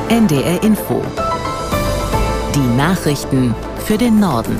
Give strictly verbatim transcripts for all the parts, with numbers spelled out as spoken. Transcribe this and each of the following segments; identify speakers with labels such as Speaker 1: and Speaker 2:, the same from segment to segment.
Speaker 1: N D R Info. Die Nachrichten für den Norden.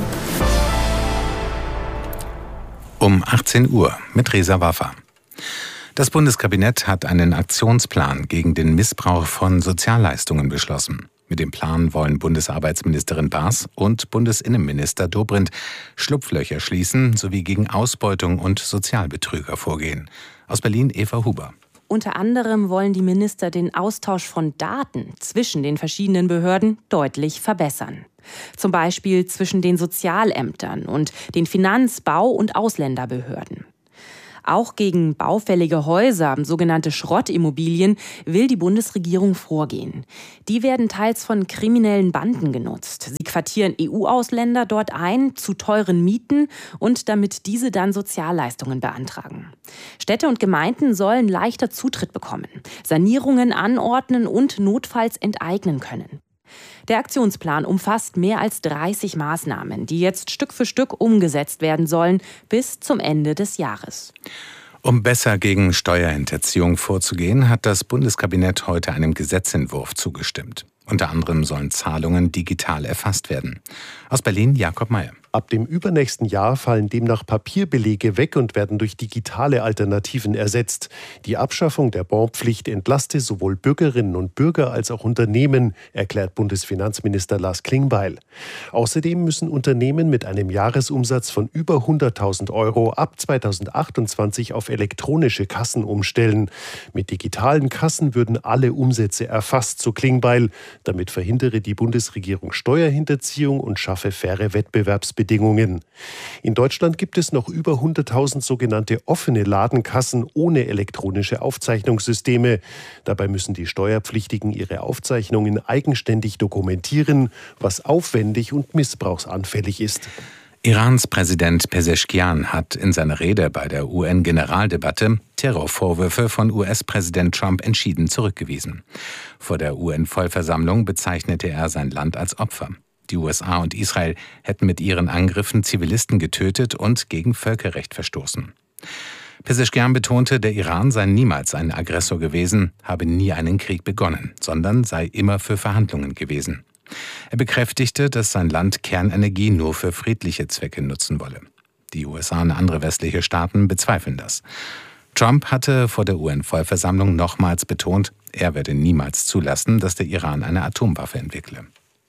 Speaker 2: Um achtzehn Uhr mit Reza Waffa. Das Bundeskabinett hat einen Aktionsplan gegen den Missbrauch von Sozialleistungen beschlossen. Mit dem Plan wollen Bundesarbeitsministerin Baas und Bundesinnenminister Dobrindt Schlupflöcher schließen sowie gegen Ausbeutung und Sozialbetrüger vorgehen. Aus Berlin Eva Huber.
Speaker 3: Unter anderem wollen die Minister den Austausch von Daten zwischen den verschiedenen Behörden deutlich verbessern. Zum Beispiel zwischen den Sozialämtern und den Finanz-, Bau- und Ausländerbehörden. Auch gegen baufällige Häuser, sogenannte Schrottimmobilien, will die Bundesregierung vorgehen. Die werden teils von kriminellen Banden genutzt. Sie quartieren E U-Ausländer dort ein, zu teuren Mieten und damit diese dann Sozialleistungen beantragen. Städte und Gemeinden sollen leichter Zutritt bekommen, Sanierungen anordnen und notfalls enteignen können. Der Aktionsplan umfasst mehr als dreißig Maßnahmen, die jetzt Stück für Stück umgesetzt werden sollen bis zum Ende des Jahres.
Speaker 2: Um besser gegen Steuerhinterziehung vorzugehen, hat das Bundeskabinett heute einem Gesetzentwurf zugestimmt. Unter anderem sollen Zahlungen digital erfasst werden. Aus Berlin Jakob Meyer.
Speaker 4: Ab dem übernächsten Jahr fallen demnach Papierbelege weg und werden durch digitale Alternativen ersetzt. Die Abschaffung der Bonpflicht entlaste sowohl Bürgerinnen und Bürger als auch Unternehmen, erklärt Bundesfinanzminister Lars Klingbeil. Außerdem müssen Unternehmen mit einem Jahresumsatz von über hunderttausend Euro ab zweitausendachtundzwanzig auf elektronische Kassen umstellen. Mit digitalen Kassen würden alle Umsätze erfasst, so Klingbeil. Damit verhindere die Bundesregierung Steuerhinterziehung und schaffe faire Wettbewerbsbedingungen. In Deutschland gibt es noch über hunderttausend sogenannte offene Ladenkassen ohne elektronische Aufzeichnungssysteme. Dabei müssen die Steuerpflichtigen ihre Aufzeichnungen eigenständig dokumentieren, was aufwendig und missbrauchsanfällig ist.
Speaker 2: Irans Präsident Pezeshkian hat in seiner Rede bei der U N-Generaldebatte Terrorvorwürfe von U S-Präsident Trump entschieden zurückgewiesen. Vor der U N-Vollversammlung bezeichnete er sein Land als Opfer. Die U S A und Israel hätten mit ihren Angriffen Zivilisten getötet und gegen Völkerrecht verstoßen. Pezeshkian betonte, der Iran sei niemals ein Aggressor gewesen, habe nie einen Krieg begonnen, sondern sei immer für Verhandlungen gewesen. Er bekräftigte, dass sein Land Kernenergie nur für friedliche Zwecke nutzen wolle. Die U S A und andere westliche Staaten bezweifeln das. Trump hatte vor der U N-Vollversammlung nochmals betont, er werde niemals zulassen, dass der Iran eine Atomwaffe entwickle.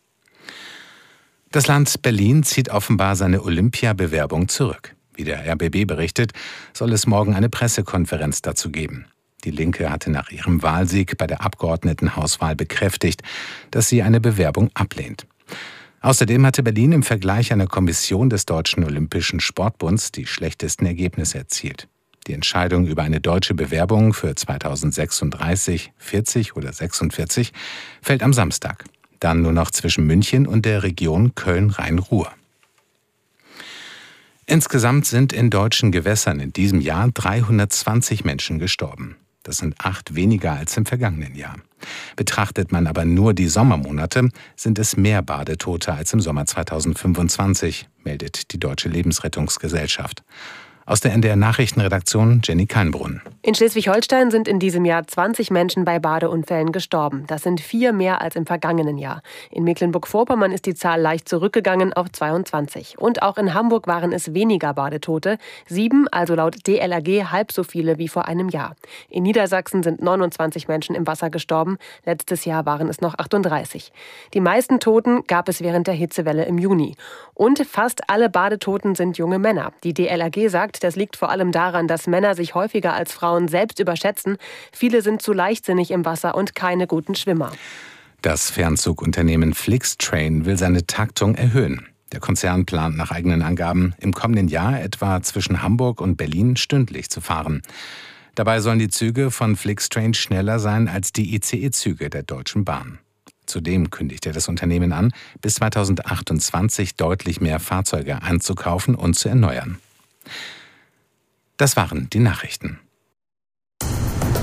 Speaker 2: Das Land Berlin zieht offenbar seine Olympiabewerbung zurück. Wie der R B B berichtet, soll es morgen eine Pressekonferenz dazu geben. Die Linke hatte nach ihrem Wahlsieg bei der Abgeordnetenhauswahl bekräftigt, dass sie eine Bewerbung ablehnt. Außerdem hatte Berlin im Vergleich einer Kommission des Deutschen Olympischen Sportbunds die schlechtesten Ergebnisse erzielt. Die Entscheidung über eine deutsche Bewerbung für zweitausendsechsunddreißig, vierzig oder sechsundvierzig fällt am Samstag. Dann nur noch zwischen München und der Region Köln-Rhein-Ruhr. Insgesamt sind in deutschen Gewässern in diesem Jahr dreihundertzwanzig Menschen gestorben. Das sind acht weniger als im vergangenen Jahr. Betrachtet man aber nur die Sommermonate, sind es mehr Badetote als im Sommer zweitausendfünfundzwanzig, meldet die Deutsche Lebensrettungsgesellschaft. Aus der N D R-Nachrichtenredaktion Jenny Keinbrunn.
Speaker 5: In Schleswig-Holstein sind in diesem Jahr zwanzig Menschen bei Badeunfällen gestorben. Das sind vier mehr als im vergangenen Jahr. In Mecklenburg-Vorpommern ist die Zahl leicht zurückgegangen auf zweiundzwanzig. Und auch in Hamburg waren es weniger Badetote. Sieben, also laut D L R G halb so viele wie vor einem Jahr. In Niedersachsen sind neunundzwanzig Menschen im Wasser gestorben. Letztes Jahr waren es noch achtunddreißig. Die meisten Toten gab es während der Hitzewelle im Juni. Und fast alle Badetoten sind junge Männer. Die D L R G sagt, das liegt vor allem daran, dass Männer sich häufiger als Frauen selbst überschätzen. Viele sind zu leichtsinnig im Wasser und keine guten Schwimmer.
Speaker 2: Das Fernzugunternehmen Flixtrain will seine Taktung erhöhen. Der Konzern plant nach eigenen Angaben im kommenden Jahr etwa zwischen Hamburg und Berlin stündlich zu fahren. Dabei sollen die Züge von Flixtrain schneller sein als die I C E-Züge der Deutschen Bahn. Zudem kündigte das Unternehmen an, bis zweitausendachtundzwanzig deutlich mehr Fahrzeuge anzukaufen und zu erneuern. Das waren die Nachrichten.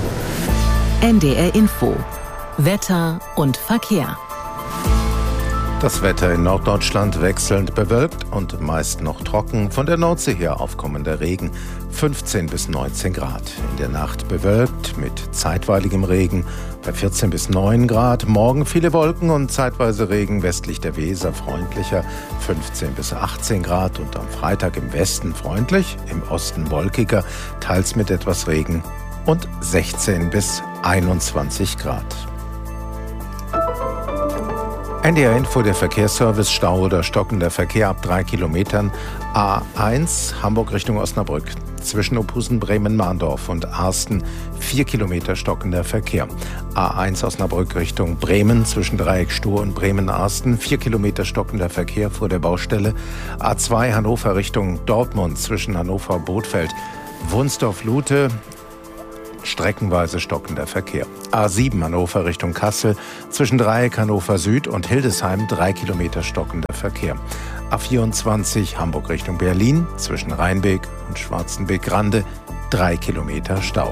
Speaker 1: N D R Info. Wetter und Verkehr.
Speaker 6: Das Wetter in Norddeutschland wechselnd bewölkt und meist noch trocken. Von der Nordsee her aufkommender Regen, fünfzehn bis neunzehn Grad. In der Nacht bewölkt mit zeitweiligem Regen bei vierzehn bis neun Grad. Morgen viele Wolken und zeitweise Regen westlich der Weser, freundlicher fünfzehn bis achtzehn Grad. Und am Freitag im Westen freundlich, im Osten wolkiger, teils mit etwas Regen und sechzehn bis einundzwanzig Grad. N D R-Info, der Verkehrsservice, Stau oder stockender Verkehr ab drei Kilometern. A eins, Hamburg Richtung Osnabrück. Zwischen Ophusen, Bremen, Mahndorf und Arsten vier Kilometer stockender Verkehr. A eins Osnabrück Richtung Bremen, zwischen Dreieck Stur und Bremen-Arsten vier Kilometer stockender Verkehr vor der Baustelle. A zwei Hannover Richtung Dortmund, zwischen Hannover, Bothfeld, Wunsdorf-Lute, streckenweise stockender Verkehr. A sieben Hannover Richtung Kassel, zwischen Dreieck Hannover Süd und Hildesheim drei Kilometer stockender Verkehr. A vierundzwanzig Hamburg Richtung Berlin, zwischen Rheinbeek und Schwarzenbeek-Grande drei Kilometer Stau.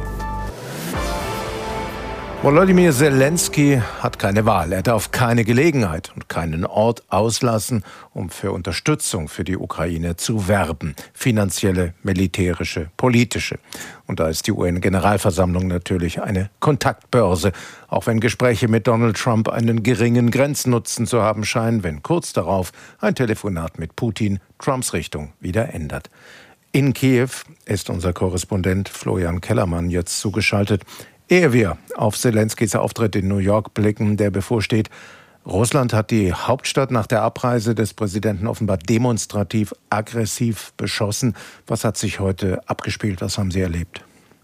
Speaker 6: Volodymyr Zelensky hat keine Wahl. Er darf keine Gelegenheit und keinen Ort auslassen, um für Unterstützung für die Ukraine zu werben. Finanzielle, militärische, politische. Und da ist die U N-Generalversammlung natürlich eine Kontaktbörse. Auch wenn Gespräche mit Donald Trump einen geringen Grenznutzen zu haben scheinen, wenn kurz darauf ein Telefonat mit Putin Trumps Richtung wieder ändert. In Kiew ist unser Korrespondent Florian Kellermann jetzt zugeschaltet. Ehe wir auf Zelenskys Auftritt in New York blicken, der bevorsteht, Russland hat die Hauptstadt nach der Abreise des Präsidenten offenbar demonstrativ aggressiv beschossen. Was hat sich heute abgespielt? Was haben Sie erlebt?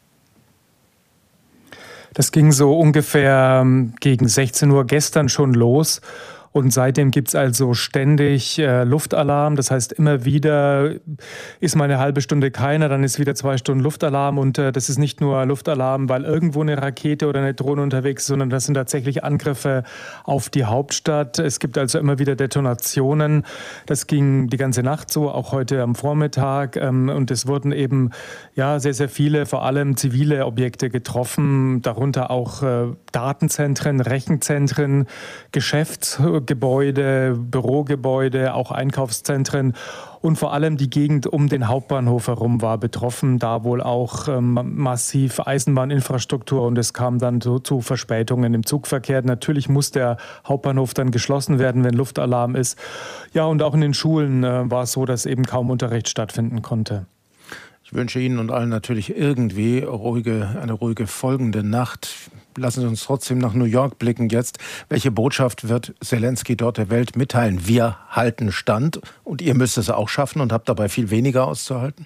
Speaker 7: Das ging so ungefähr gegen sechzehn Uhr gestern schon los. Und seitdem gibt's also ständig äh, Luftalarm. Das heißt, immer wieder ist mal eine halbe Stunde keiner, dann ist wieder zwei Stunden Luftalarm. Und äh, das ist nicht nur Luftalarm, weil irgendwo eine Rakete oder eine Drohne unterwegs ist, sondern das sind tatsächlich Angriffe auf die Hauptstadt. Es gibt also immer wieder Detonationen. Das ging die ganze Nacht so, auch heute am Vormittag. Ähm, und es wurden eben ja sehr, sehr viele, vor allem zivile Objekte getroffen, darunter auch äh, Datenzentren, Rechenzentren, Geschäftsgebäude, Bürogebäude, auch Einkaufszentren und vor allem die Gegend um den Hauptbahnhof herum war betroffen, da wohl auch ähm, massiv Eisenbahninfrastruktur und es kam dann so zu Verspätungen im Zugverkehr. Natürlich muss der Hauptbahnhof dann geschlossen werden, wenn Luftalarm ist. Ja, und auch in den Schulen äh, war es so, dass eben kaum Unterricht stattfinden konnte.
Speaker 6: Ich wünsche Ihnen und allen natürlich irgendwie ruhige, eine ruhige folgende Nacht. Lassen Sie uns trotzdem nach New York blicken jetzt. Welche Botschaft wird Zelensky dort der Welt mitteilen? Wir halten Stand und ihr müsst es auch schaffen und habt dabei viel weniger auszuhalten?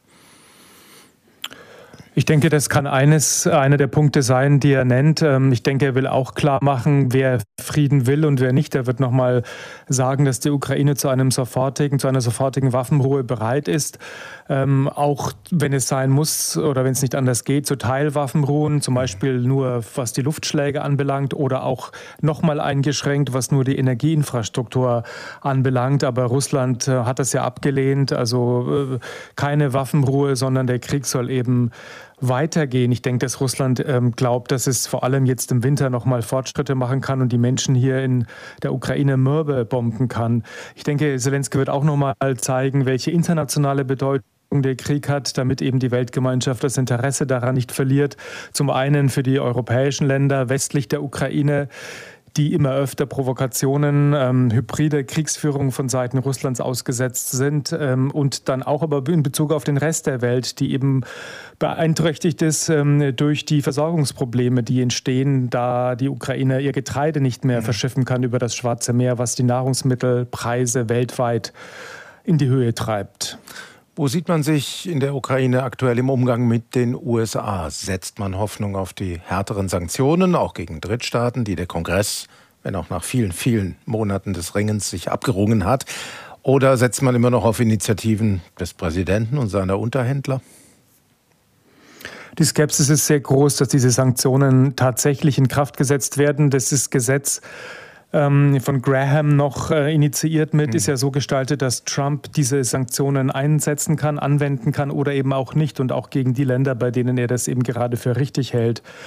Speaker 7: Ich denke, das kann eines, einer der Punkte sein, die er nennt. Ich denke, er will auch klar machen, wer Frieden will und wer nicht. Er wird nochmal sagen, dass die Ukraine zu einem sofortigen, zu einer sofortigen Waffenruhe bereit ist. Ähm, auch wenn es sein muss oder wenn es nicht anders geht, zu Teilwaffenruhen, zum Beispiel nur was die Luftschläge anbelangt oder auch nochmal eingeschränkt, was nur die Energieinfrastruktur anbelangt. Aber Russland äh, hat das ja abgelehnt. Also äh, keine Waffenruhe, sondern der Krieg soll eben weitergehen. Ich denke, dass Russland ähm, glaubt, dass es vor allem jetzt im Winter noch mal Fortschritte machen kann und die Menschen hier in der Ukraine mürbe bomben kann. Ich denke, Zelensky wird auch noch mal zeigen, welche internationale Bedeutung der Krieg hat, damit eben die Weltgemeinschaft das Interesse daran nicht verliert. Zum einen für die europäischen Länder westlich der Ukraine, die immer öfter Provokationen, ähm, hybride Kriegsführung von Seiten Russlands ausgesetzt sind ähm, und dann auch aber in Bezug auf den Rest der Welt, die eben beeinträchtigt ist ähm, durch die Versorgungsprobleme, die entstehen, da die Ukraine ihr Getreide nicht mehr verschiffen kann über das Schwarze Meer, was die Nahrungsmittelpreise weltweit in die Höhe treibt.
Speaker 6: Wo sieht man sich in der Ukraine aktuell im Umgang mit den U S A? Setzt man Hoffnung auf die härteren Sanktionen, auch gegen Drittstaaten, die der Kongress, wenn auch nach vielen, vielen Monaten des Ringens, sich abgerungen hat? Oder setzt man immer noch auf Initiativen des Präsidenten und seiner Unterhändler?
Speaker 7: Die Skepsis ist sehr groß, dass diese Sanktionen tatsächlich in Kraft gesetzt werden. Das ist Gesetz von Graham noch äh, initiiert mit, mhm. ist ja so gestaltet, dass Trump diese Sanktionen einsetzen kann, anwenden kann oder eben auch nicht und auch gegen die Länder, bei denen er das eben gerade für richtig hält.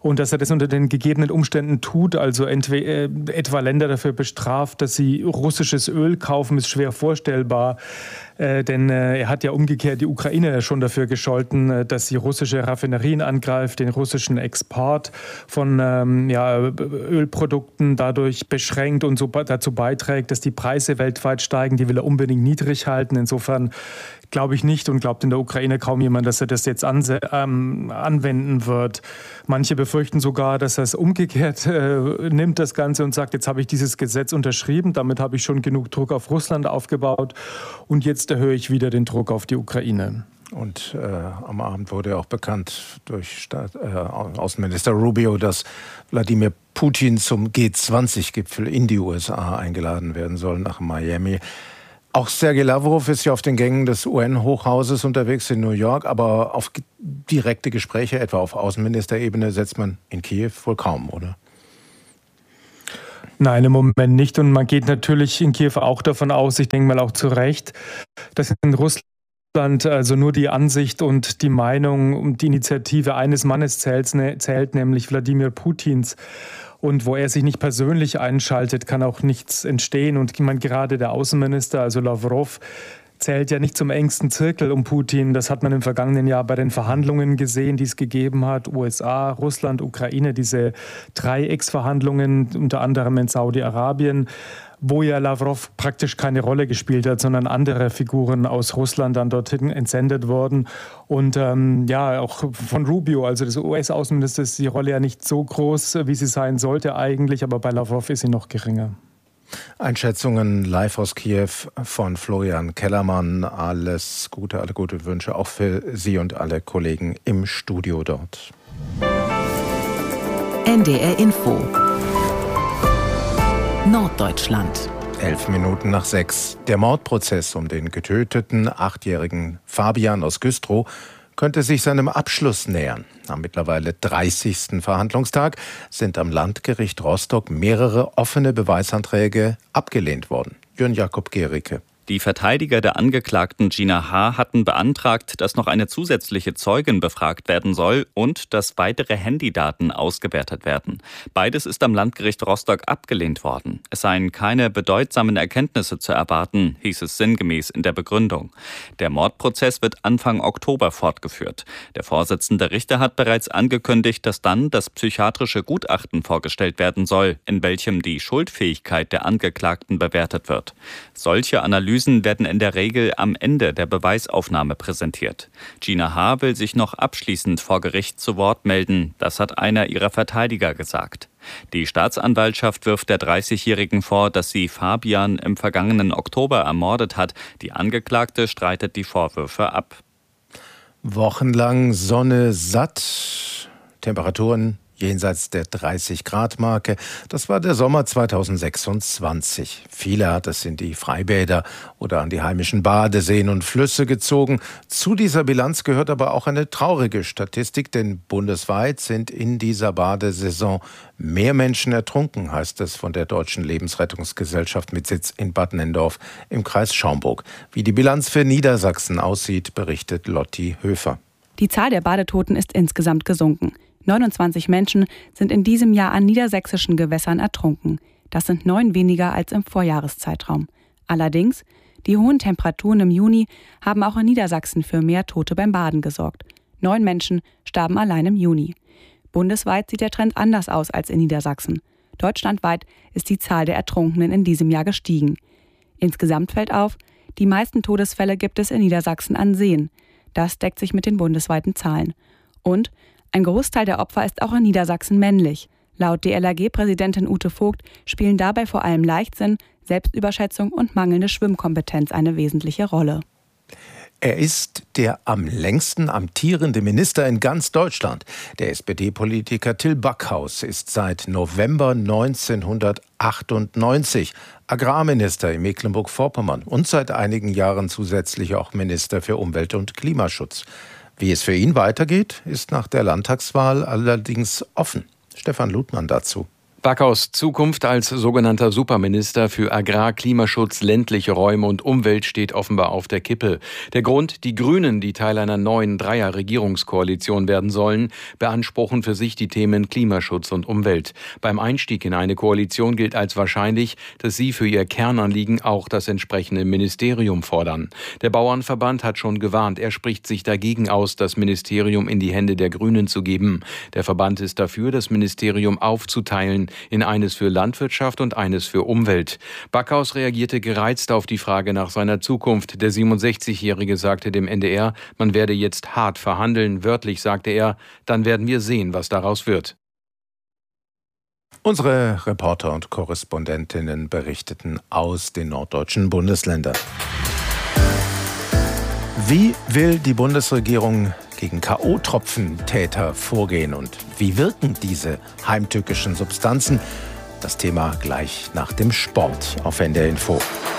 Speaker 7: und dass er das unter den gegebenen Umständen tut, also entweder, äh, etwa Länder dafür bestraft, dass sie russisches Öl kaufen, ist schwer vorstellbar. Äh, denn äh, er hat ja umgekehrt die Ukraine schon dafür gescholten, äh, dass sie russische Raffinerien angreift, den russischen Export von ähm, ja, Ölprodukten dadurch beschränkt und so dazu beiträgt, dass die Preise weltweit steigen. Die will er unbedingt niedrig halten. Insofern glaube ich nicht und glaubt in der Ukraine kaum jemand, dass er das jetzt anse- ähm, anwenden wird. Manche befürchten sogar, dass er es umgekehrt äh, nimmt, das Ganze, und sagt, jetzt habe ich dieses Gesetz unterschrieben, damit habe ich schon genug Druck auf Russland aufgebaut und jetzt erhöhe ich wieder den Druck auf die Ukraine.
Speaker 6: Und äh, am Abend wurde auch bekannt durch Staat, äh, Außenminister Rubio, dass Wladimir Putin zum G zwanzig Gipfel in die U S A eingeladen werden soll, nach Miami. Auch Sergei Lavrov ist ja auf den Gängen des U N-Hochhauses unterwegs in New York, aber auf direkte Gespräche, etwa auf Außenministerebene, setzt man in Kiew wohl kaum, oder?
Speaker 7: Nein, im Moment nicht. Und man geht natürlich in Kiew auch davon aus, ich denke mal auch zu Recht, dass in Russland also nur die Ansicht und die Meinung und die Initiative eines Mannes zählt, zählt, nämlich Wladimir Putins. Und wo er sich nicht persönlich einschaltet, kann auch nichts entstehen. Und ich meine, gerade der Außenminister, also Lavrov, zählt ja nicht zum engsten Zirkel um Putin. Das hat man im vergangenen Jahr bei den Verhandlungen gesehen, die es gegeben hat. U S A, Russland, Ukraine, diese Dreiecksverhandlungen, unter anderem in Saudi-Arabien, wo ja Lavrov praktisch keine Rolle gespielt hat, sondern andere Figuren aus Russland dann dorthin entsendet wurden. Und ähm, ja, auch von Rubio, also des U S-Außenministers, ist die Rolle ja nicht so groß, wie sie sein sollte eigentlich, aber bei Lavrov ist sie noch geringer.
Speaker 6: Einschätzungen live aus Kiew von Florian Kellermann. Alles Gute, alle gute Wünsche auch für Sie und alle Kollegen im Studio dort.
Speaker 1: N D R Info Norddeutschland.
Speaker 6: Elf Minuten nach sechs. Der Mordprozess um den getöteten achtjährigen Fabian aus Güstrow könnte sich seinem Abschluss nähern. Am mittlerweile dreißigsten Verhandlungstag sind am Landgericht Rostock mehrere offene Beweisanträge abgelehnt worden. Jörn Jakob Gericke.
Speaker 8: Die Verteidiger der Angeklagten Gina H. hatten beantragt, dass noch eine zusätzliche Zeugin befragt werden soll und dass weitere Handydaten ausgewertet werden. Beides ist am Landgericht Rostock abgelehnt worden. Es seien keine bedeutsamen Erkenntnisse zu erwarten, hieß es sinngemäß in der Begründung. Der Mordprozess wird Anfang Oktober fortgeführt. Der Vorsitzende Richter hat bereits angekündigt, dass dann das psychiatrische Gutachten vorgestellt werden soll, in welchem die Schuldfähigkeit der Angeklagten bewertet wird. Solche Analysen werden in der Regel am Ende der Beweisaufnahme präsentiert. Gina H. will sich noch abschließend vor Gericht zu Wort melden. Das hat einer ihrer Verteidiger gesagt. Die Staatsanwaltschaft wirft der dreißigjährigen vor, dass sie Fabian im vergangenen Oktober ermordet hat. Die Angeklagte streitet die Vorwürfe ab.
Speaker 6: Wochenlang Sonne satt, Temperaturen jenseits der dreißig-Grad-Marke. Das war der Sommer zweitausendsechsundzwanzig. Viele hat es in die Freibäder oder an die heimischen Badeseen und Flüsse gezogen. Zu dieser Bilanz gehört aber auch eine traurige Statistik, denn bundesweit sind in dieser Badesaison mehr Menschen ertrunken, heißt es von der Deutschen Lebensrettungsgesellschaft mit Sitz in Bad Nenndorf im Kreis Schaumburg. Wie die Bilanz für Niedersachsen aussieht, berichtet Lotti Höfer.
Speaker 9: Die Zahl der Badetoten ist insgesamt gesunken. neunundzwanzig Menschen sind in diesem Jahr an niedersächsischen Gewässern ertrunken. Das sind neun weniger als im Vorjahreszeitraum. Allerdings, die hohen Temperaturen im Juni haben auch in Niedersachsen für mehr Tote beim Baden gesorgt. Neun Menschen starben allein im Juni. Bundesweit sieht der Trend anders aus als in Niedersachsen. Deutschlandweit ist die Zahl der Ertrunkenen in diesem Jahr gestiegen. Insgesamt fällt auf, die meisten Todesfälle gibt es in Niedersachsen an Seen. Das deckt sich mit den bundesweiten Zahlen. Und ein Großteil der Opfer ist auch in Niedersachsen männlich. Laut D L R G-Präsidentin Ute Vogt spielen dabei vor allem Leichtsinn, Selbstüberschätzung und mangelnde Schwimmkompetenz eine wesentliche Rolle.
Speaker 6: Er ist der am längsten amtierende Minister in ganz Deutschland. Der S P D-Politiker Till Backhaus ist seit November neunzehnhundertachtundneunzig Agrarminister in Mecklenburg-Vorpommern und seit einigen Jahren zusätzlich auch Minister für Umwelt- und Klimaschutz. Wie es für ihn weitergeht, ist nach der Landtagswahl allerdings offen. Stefan Ludmann dazu.
Speaker 10: Backaus Zukunft als sogenannter Superminister für Agrar, Klimaschutz, ländliche Räume und Umwelt steht offenbar auf der Kippe. Der Grund: die Grünen, die Teil einer neuen Dreier-Regierungskoalition werden sollen, beanspruchen für sich die Themen Klimaschutz und Umwelt. Beim Einstieg in eine Koalition gilt als wahrscheinlich, dass sie für ihr Kernanliegen auch das entsprechende Ministerium fordern. Der Bauernverband hat schon gewarnt, er spricht sich dagegen aus, das Ministerium in die Hände der Grünen zu geben. Der Verband ist dafür, das Ministerium aufzuteilen in eines für Landwirtschaft und eines für Umwelt. Backaus reagierte gereizt auf die Frage nach seiner Zukunft. Der siebenundsechzigjährige sagte dem N D R, man werde jetzt hart verhandeln. Wörtlich sagte er, dann werden wir sehen, was daraus wird.
Speaker 6: Unsere Reporter und Korrespondentinnen berichteten aus den norddeutschen Bundesländern. Wie will die Bundesregierung gegen K O-Tropfentäter vorgehen und wie wirken diese heimtückischen Substanzen? Das Thema gleich nach dem Sport auf N D R Info.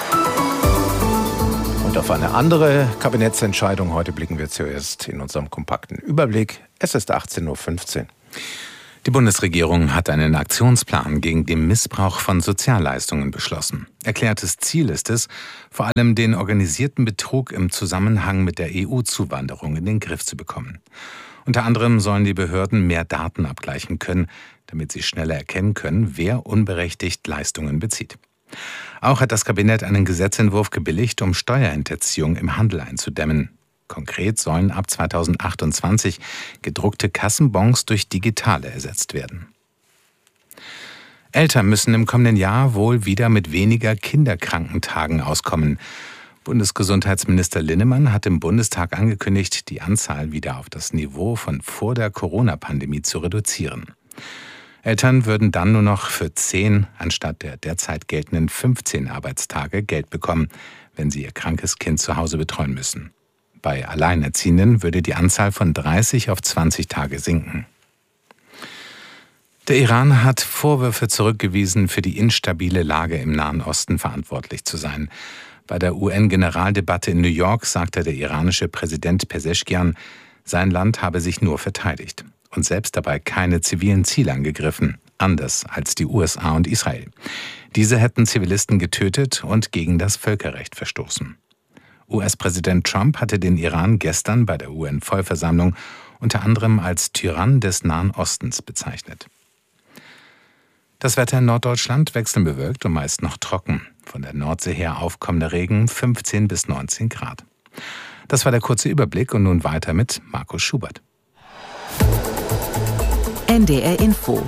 Speaker 6: Und auf eine andere Kabinettsentscheidung heute blicken wir zuerst in unserem kompakten Überblick. Es ist achtzehn Uhr fünfzehn.
Speaker 2: Die Bundesregierung hat einen Aktionsplan gegen den Missbrauch von Sozialleistungen beschlossen. Erklärtes Ziel ist es, vor allem den organisierten Betrug im Zusammenhang mit der E U-Zuwanderung in den Griff zu bekommen. Unter anderem sollen die Behörden mehr Daten abgleichen können, damit sie schneller erkennen können, wer unberechtigt Leistungen bezieht. Auch hat das Kabinett einen Gesetzentwurf gebilligt, um Steuerhinterziehung im Handel einzudämmen. Konkret sollen ab zweitausendachtundzwanzig gedruckte Kassenbons durch digitale ersetzt werden. Eltern müssen im kommenden Jahr wohl wieder mit weniger Kinderkrankentagen auskommen. Bundesgesundheitsminister Linnemann hat im Bundestag angekündigt, die Anzahl wieder auf das Niveau von vor der Corona-Pandemie zu reduzieren. Eltern würden dann nur noch für zehn anstatt der derzeit geltenden fünfzehn Arbeitstage Geld bekommen, wenn sie ihr krankes Kind zu Hause betreuen müssen. Bei Alleinerziehenden würde die Anzahl von dreißig auf zwanzig Tage sinken. Der Iran hat Vorwürfe zurückgewiesen, für die instabile Lage im Nahen Osten verantwortlich zu sein. Bei der U N-Generaldebatte in New York sagte der iranische Präsident Peseschkian, sein Land habe sich nur verteidigt und selbst dabei keine zivilen Ziele angegriffen, anders als die U S A und Israel. Diese hätten Zivilisten getötet und gegen das Völkerrecht verstoßen. U S-Präsident Trump hatte den Iran gestern bei der U N-Vollversammlung unter anderem als Tyrann des Nahen Ostens bezeichnet. Das Wetter in Norddeutschland wechselnd bewölkt und meist noch trocken. Von der Nordsee her aufkommender Regen fünfzehn bis neunzehn Grad. Das war der kurze Überblick und nun weiter mit Markus Schubert.
Speaker 1: N D R Info.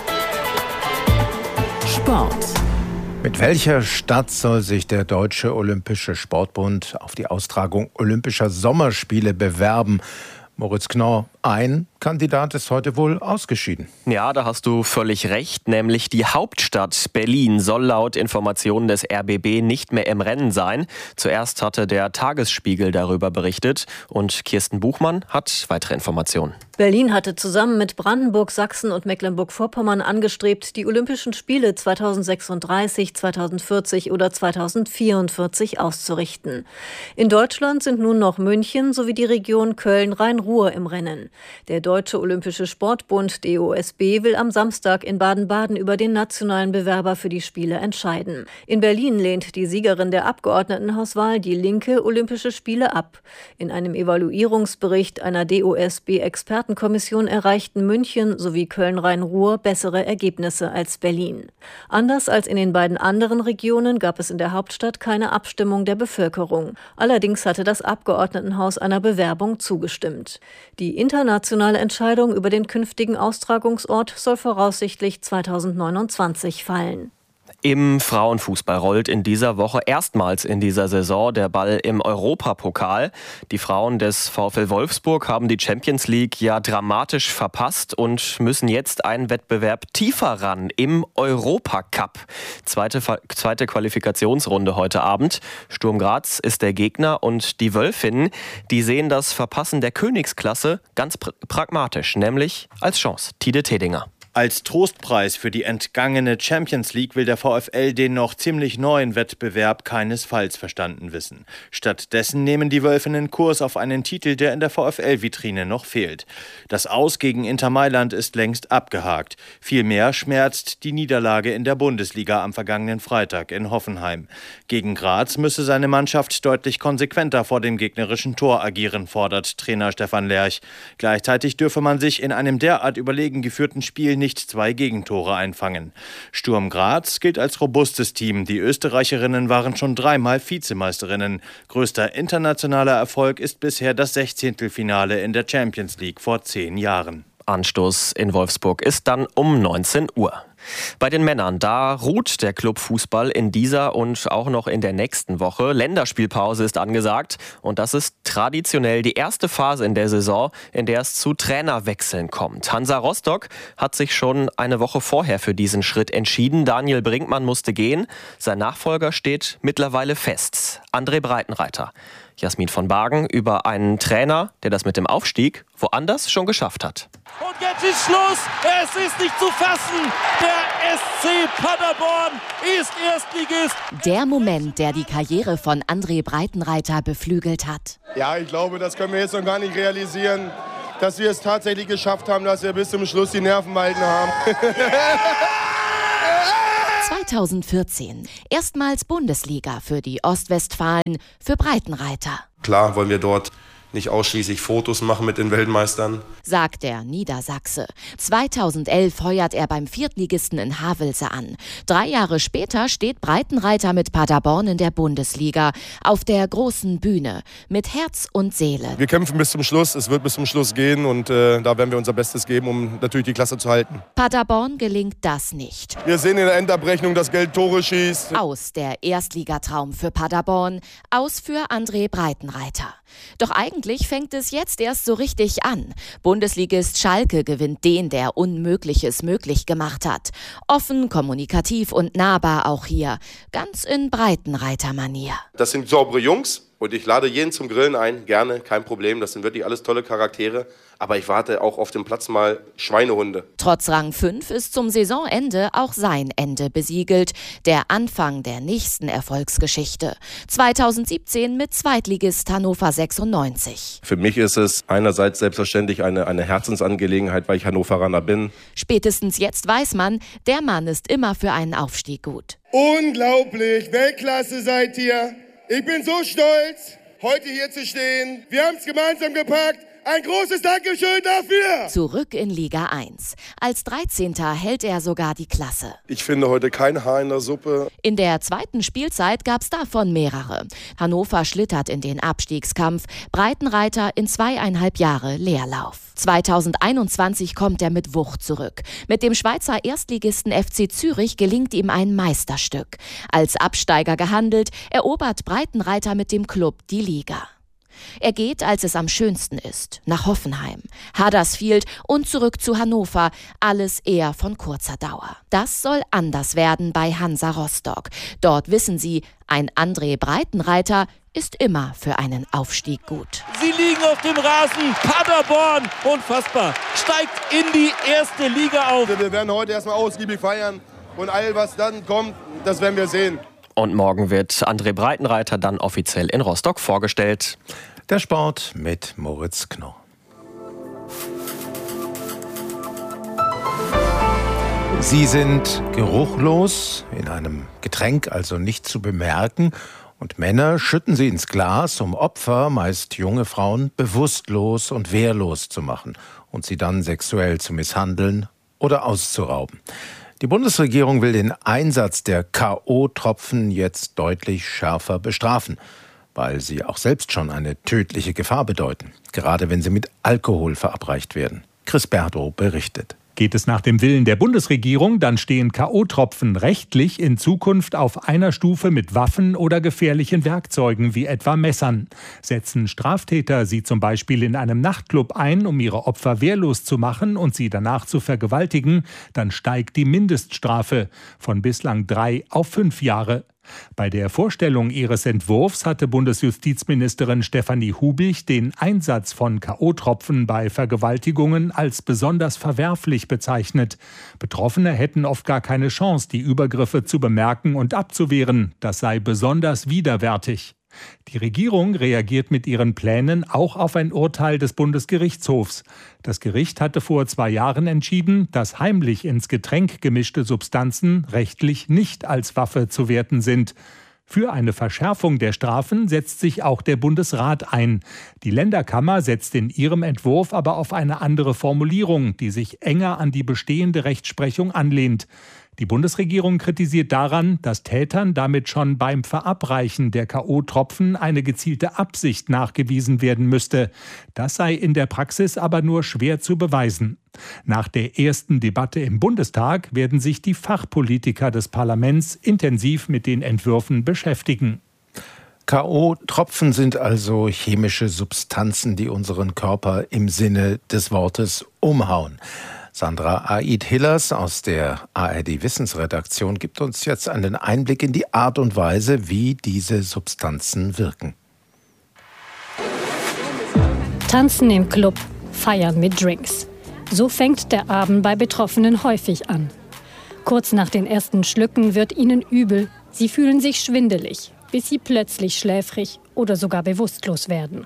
Speaker 1: Sport.
Speaker 6: Mit welcher Stadt soll sich der Deutsche Olympische Sportbund auf die Austragung Olympischer Sommerspiele bewerben? Moritz Knorr, ein Kandidat ist heute wohl ausgeschieden.
Speaker 11: Ja, da hast du völlig recht, nämlich die Hauptstadt Berlin soll laut Informationen des R B B nicht mehr im Rennen sein. Zuerst hatte der Tagesspiegel darüber berichtet und Kirsten Buchmann hat weitere Informationen.
Speaker 12: Berlin hatte zusammen mit Brandenburg, Sachsen und Mecklenburg-Vorpommern angestrebt, die Olympischen Spiele zweitausendsechsunddreißig, zweitausendvierzig oder zweitausendvierundvierzig auszurichten. In Deutschland sind nun noch München sowie die Region Köln-Rhein-Ruhr im Rennen. Der Deutsche Olympische Sportbund D O S B will am Samstag in Baden-Baden über den nationalen Bewerber für die Spiele entscheiden. In Berlin lehnt die Siegerin der Abgeordnetenhauswahl, die Linke, Olympische Spiele ab. In einem Evaluierungsbericht einer D O S B-Expertenkommission erreichten München sowie Köln-Rhein-Ruhr bessere Ergebnisse als Berlin. Anders als in den beiden anderen Regionen gab es in der Hauptstadt keine Abstimmung der Bevölkerung. Allerdings hatte das Abgeordnetenhaus einer Bewerbung zugestimmt. Die internationale Entscheidung über den künftigen Austragungsort soll voraussichtlich zweitausendneunundzwanzig fallen.
Speaker 11: Im Frauenfußball rollt in dieser Woche erstmals in dieser Saison der Ball im Europapokal. Die Frauen des VfL Wolfsburg haben die Champions League ja dramatisch verpasst und müssen jetzt einen Wettbewerb tiefer ran im Europacup. Zweite, zweite Qualifikationsrunde heute Abend. Sturm Graz ist der Gegner und die Wölfinnen, die sehen das Verpassen der Königsklasse ganz pr- pragmatisch, nämlich als Chance. Tide Tedinger.
Speaker 13: Als Trostpreis für die entgangene Champions League will der VfL den noch ziemlich neuen Wettbewerb keinesfalls verstanden wissen. Stattdessen nehmen die Wölfinnen Kurs auf einen Titel, der in der VfL-Vitrine noch fehlt. Das Aus gegen Inter Mailand ist längst abgehakt. Vielmehr schmerzt die Niederlage in der Bundesliga am vergangenen Freitag in Hoffenheim. Gegen Graz müsse seine Mannschaft deutlich konsequenter vor dem gegnerischen Tor agieren, fordert Trainer Stefan Lerch. Gleichzeitig dürfe man sich in einem derart überlegen geführten Spiel nicht zwei Gegentore einfangen. Sturm Graz gilt als robustes Team. Die Österreicherinnen waren schon dreimal Vizemeisterinnen. Größter internationaler Erfolg ist bisher das Sechzehntelfinale in der Champions League vor zehn Jahren.
Speaker 11: Anstoß in Wolfsburg ist dann um neunzehn Uhr. Bei den Männern, da ruht der Clubfußball in dieser und auch noch in der nächsten Woche. Länderspielpause ist angesagt und das ist traditionell die erste Phase in der Saison, in der es zu Trainerwechseln kommt. Hansa Rostock hat sich schon eine Woche vorher für diesen Schritt entschieden. Daniel Brinkmann musste gehen. Sein Nachfolger steht mittlerweile fest. André Breitenreiter. Jasmin von Bargen über einen Trainer, der das mit dem Aufstieg woanders schon geschafft hat.
Speaker 14: Und jetzt ist Schluss. Es ist nicht zu fassen. Der S C Paderborn ist Erstligist.
Speaker 15: Der Moment, der die Karriere von André Breitenreiter beflügelt hat.
Speaker 16: Ja, ich glaube, das können wir jetzt noch gar nicht realisieren, dass wir es tatsächlich geschafft haben, dass wir bis zum Schluss die Nerven behalten haben.
Speaker 15: zweitausendvierzehn. Erstmals Bundesliga für die Ostwestfalen, für Breitenreiter.
Speaker 17: Klar wollen wir dort nicht ausschließlich Fotos machen mit den Weltmeistern,
Speaker 15: sagt der Niedersachse. zweitausendelf heuert er beim Viertligisten in Havelse an. Drei Jahre später steht Breitenreiter mit Paderborn in der Bundesliga auf der großen Bühne mit Herz und Seele.
Speaker 16: Wir kämpfen bis zum Schluss, es wird bis zum Schluss gehen und äh, da werden wir unser Bestes geben, um natürlich die Klasse zu halten.
Speaker 15: Paderborn gelingt das nicht.
Speaker 16: Wir sehen in der Endabrechnung, dass Geld Tore schießt.
Speaker 15: Aus der Erstligatraum für Paderborn, aus für André Breitenreiter. Doch eigentlich fängt es jetzt erst so richtig an. Bundesligist Schalke gewinnt den, der Unmögliches möglich gemacht hat. Offen, kommunikativ und nahbar auch hier. Ganz in Breitenreiter-Manier.
Speaker 17: Das sind saubere Jungs und ich lade jeden zum Grillen ein. Gerne, kein Problem. Das sind wirklich alles tolle Charaktere. Aber ich warte auch auf dem Platz mal Schweinehunde.
Speaker 15: Trotz Rang fünf ist zum Saisonende auch sein Ende besiegelt. Der Anfang der nächsten Erfolgsgeschichte. zweitausendsiebzehn mit Zweitligist Hannover sechsundneunzig.
Speaker 17: Für mich ist es einerseits selbstverständlich eine, eine Herzensangelegenheit, weil ich Hannoveraner bin.
Speaker 15: Spätestens jetzt weiß man, der Mann ist immer für einen Aufstieg gut.
Speaker 16: Unglaublich, Weltklasse seid ihr. Ich bin so stolz, heute hier zu stehen. Wir haben es gemeinsam gepackt. Ein großes Dankeschön dafür!
Speaker 15: Zurück in Liga eins. Als dreizehnter hält er sogar die Klasse.
Speaker 16: Ich finde heute kein Haar in der Suppe.
Speaker 15: In der zweiten Spielzeit gab es davon mehrere. Hannover schlittert in den Abstiegskampf. Breitenreiter in zweieinhalb Jahre Leerlauf. zweitausendeinundzwanzig kommt er mit Wucht zurück. Mit dem Schweizer Erstligisten F C Zürich gelingt ihm ein Meisterstück. Als Absteiger gehandelt, erobert Breitenreiter mit dem Klub die Liga. Er geht, als es am schönsten ist, nach Hoffenheim, Huddersfield und zurück zu Hannover, alles eher von kurzer Dauer. Das soll anders werden bei Hansa Rostock. Dort wissen sie, ein André Breitenreiter ist immer für einen Aufstieg gut.
Speaker 14: Sie liegen auf dem Rasen, Paderborn, unfassbar, steigt in die erste Liga auf.
Speaker 16: Wir werden heute erstmal ausgiebig feiern und all was dann kommt, das werden wir sehen.
Speaker 11: Und morgen wird André Breitenreiter dann offiziell in Rostock vorgestellt.
Speaker 6: Der Sport mit Moritz Knorr. Sie sind geruchlos, in einem Getränk also nicht zu bemerken. Und Männer schütten sie ins Glas, um Opfer, meist junge Frauen, bewusstlos und wehrlos zu machen und sie dann sexuell zu misshandeln oder auszurauben. Die Bundesregierung will den Einsatz der K O-Tropfen jetzt deutlich schärfer bestrafen, weil sie auch selbst schon eine tödliche Gefahr bedeuten, gerade wenn sie mit Alkohol verabreicht werden. Chris Berdow berichtet.
Speaker 18: Geht es nach dem Willen der Bundesregierung, dann stehen K O-Tropfen rechtlich in Zukunft auf einer Stufe mit Waffen oder gefährlichen Werkzeugen wie etwa Messern. Setzen Straftäter sie zum Beispiel in einem Nachtclub ein, um ihre Opfer wehrlos zu machen und sie danach zu vergewaltigen, dann steigt die Mindeststrafe von bislang drei auf fünf Jahre. Bei der Vorstellung ihres Entwurfs hatte Bundesjustizministerin Stefanie Hubig den Einsatz von K O-Tropfen bei Vergewaltigungen als besonders verwerflich bezeichnet. Betroffene hätten oft gar keine Chance, die Übergriffe zu bemerken und abzuwehren. Das sei besonders widerwärtig. Die Regierung reagiert mit ihren Plänen auch auf ein Urteil des Bundesgerichtshofs. Das Gericht hatte vor zwei Jahren entschieden, dass heimlich ins Getränk gemischte Substanzen rechtlich nicht als Waffe zu werten sind. Für eine Verschärfung der Strafen setzt sich auch der Bundesrat ein. Die Länderkammer setzt in ihrem Entwurf aber auf eine andere Formulierung, die sich enger an die bestehende Rechtsprechung anlehnt. Die Bundesregierung kritisiert daran, dass Tätern damit schon beim Verabreichen der K O-Tropfen eine gezielte Absicht nachgewiesen werden müsste. Das sei in der Praxis aber nur schwer zu beweisen. Nach der ersten Debatte im Bundestag werden sich die Fachpolitiker des Parlaments intensiv mit den Entwürfen beschäftigen.
Speaker 6: K O-Tropfen sind also chemische Substanzen, die unseren Körper im Sinne des Wortes umhauen. Sandra Aid-Hillers aus der A R D-Wissensredaktion gibt uns jetzt einen Einblick in die Art und Weise, wie diese Substanzen wirken.
Speaker 19: Tanzen im Club, feiern mit Drinks. So fängt der Abend bei Betroffenen häufig an. Kurz nach den ersten Schlücken wird ihnen übel, sie fühlen sich schwindelig, bis sie plötzlich schläfrig oder sogar bewusstlos werden.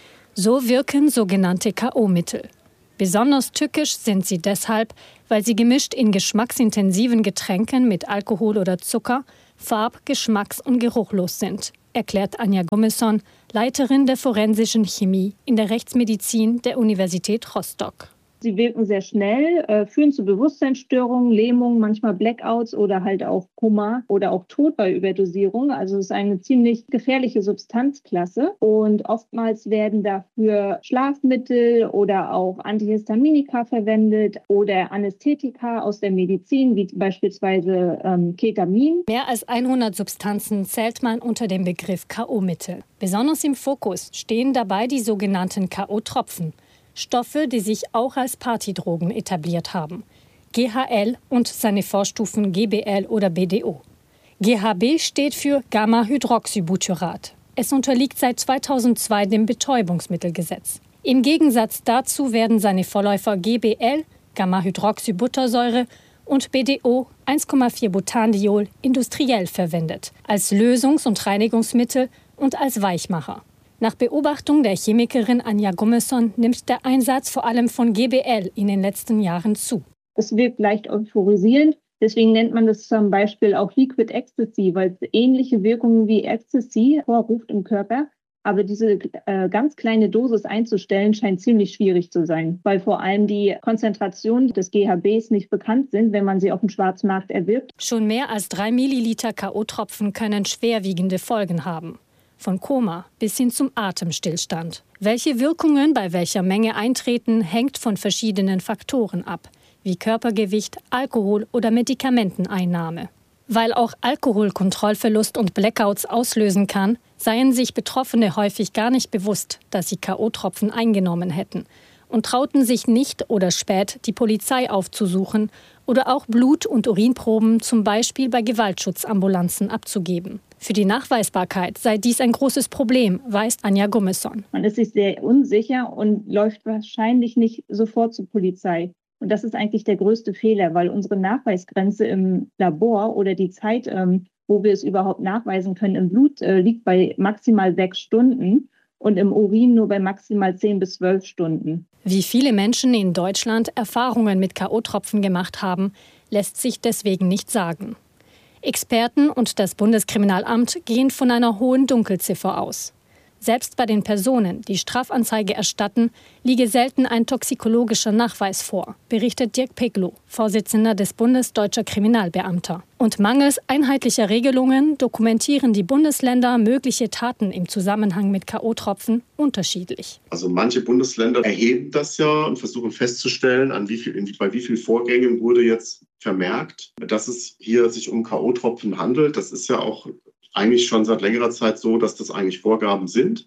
Speaker 19: So wirken sogenannte K O-Mittel. Besonders tückisch sind sie deshalb, weil sie gemischt in geschmacksintensiven Getränken mit Alkohol oder Zucker farb-, geschmacks- und geruchlos sind, erklärt Anja Gummeson, Leiterin der forensischen Chemie in der Rechtsmedizin der Universität Rostock.
Speaker 20: Sie wirken sehr schnell, äh, führen zu Bewusstseinsstörungen, Lähmungen, manchmal Blackouts oder halt auch Koma oder auch Tod bei Überdosierung. Also es ist eine ziemlich gefährliche Substanzklasse und oftmals werden dafür Schlafmittel oder auch Antihistaminika verwendet oder Anästhetika aus der Medizin, wie beispielsweise ähm, Ketamin.
Speaker 19: Mehr als hundert Substanzen zählt man unter dem Begriff K O-Mittel. Besonders im Fokus stehen dabei die sogenannten K O-Tropfen. Stoffe, die sich auch als Partydrogen etabliert haben. G H L und seine Vorstufen G B L oder B D O. G H B steht für Gamma-Hydroxybutyrat. Es unterliegt seit zweitausendzwei dem Betäubungsmittelgesetz. Im Gegensatz dazu werden seine Vorläufer G B L, Gamma-Hydroxybuttersäure, und B D O, eins Komma vier Butandiol, industriell verwendet, als Lösungs- und Reinigungsmittel und als Weichmacher. Nach Beobachtung der Chemikerin Anja Gummeson nimmt der Einsatz vor allem von G B L in den letzten Jahren zu.
Speaker 20: Es wirkt leicht euphorisierend, deswegen nennt man das zum Beispiel auch Liquid Ecstasy, weil es ähnliche Wirkungen wie Ecstasy hervorruft im Körper. Aber diese äh, ganz kleine Dosis einzustellen, scheint ziemlich schwierig zu sein, weil vor allem die Konzentrationen des G H Bs nicht bekannt sind, wenn man sie auf dem Schwarzmarkt erwirbt.
Speaker 19: Schon mehr als drei Milliliter K O-Tropfen können schwerwiegende Folgen haben. Von Koma bis hin zum Atemstillstand. Welche Wirkungen bei welcher Menge eintreten, hängt von verschiedenen Faktoren ab, wie Körpergewicht, Alkohol oder Medikamenteneinnahme. Weil auch Alkohol Kontrollverlust und Blackouts auslösen kann, seien sich Betroffene häufig gar nicht bewusst, dass sie K O-Tropfen eingenommen hätten und trauten sich nicht oder spät, die Polizei aufzusuchen oder auch Blut- und Urinproben zum Beispiel bei Gewaltschutzambulanzen abzugeben. Für die Nachweisbarkeit sei dies ein großes Problem, weist Anja Gummeson.
Speaker 20: Man ist sich sehr unsicher und läuft wahrscheinlich nicht sofort zur Polizei. Und das ist eigentlich der größte Fehler, weil unsere Nachweisgrenze im Labor oder die Zeit, ähm, wo wir es überhaupt nachweisen können, im Blut äh, liegt bei maximal sechs Stunden und im Urin nur bei maximal zehn bis zwölf Stunden.
Speaker 19: Wie viele Menschen in Deutschland Erfahrungen mit K O-Tropfen gemacht haben, lässt sich deswegen nicht sagen. Experten und das Bundeskriminalamt gehen von einer hohen Dunkelziffer aus. Selbst bei den Personen, die Strafanzeige erstatten, liege selten ein toxikologischer Nachweis vor, berichtet Dirk Peglow, Vorsitzender des Bundes Deutscher Kriminalbeamter. Und mangels einheitlicher Regelungen dokumentieren die Bundesländer mögliche Taten im Zusammenhang mit K O-Tropfen unterschiedlich.
Speaker 21: Also manche Bundesländer erheben das ja und versuchen festzustellen, an wie viel, bei wie vielen Vorgängen wurde jetzt vermerkt, dass es hier sich um K O-Tropfen handelt. Das ist ja auch eigentlich schon seit längerer Zeit so, dass das eigentlich Vorgaben sind.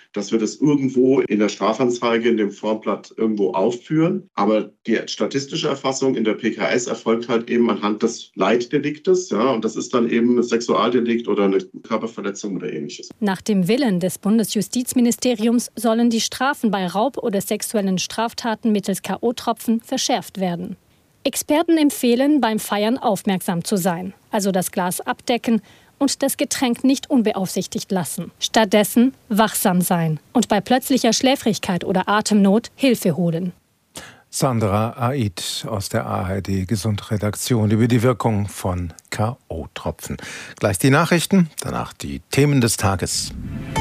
Speaker 21: dass wir das irgendwo in der Strafanzeige in dem Formblatt irgendwo aufführen. Aber die statistische Erfassung in der P K S erfolgt halt eben anhand des Leitdeliktes. Ja, und das ist dann eben ein Sexualdelikt oder eine Körperverletzung oder ähnliches.
Speaker 19: Nach dem Willen des Bundesjustizministeriums sollen die Strafen bei Raub oder sexuellen Straftaten mittels K O-Tropfen verschärft werden. Experten empfehlen, beim Feiern aufmerksam zu sein, also das Glas abdecken und das Getränk nicht unbeaufsichtigt lassen. Stattdessen wachsam sein und bei plötzlicher Schläfrigkeit oder Atemnot Hilfe holen.
Speaker 6: Sandra Aid aus der A R D Gesundredaktion über die Wirkung von K O-Tropfen. Gleich die Nachrichten, danach die Themen des Tages.